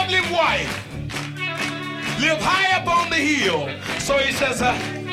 godly wife live high up on the hill. So he says,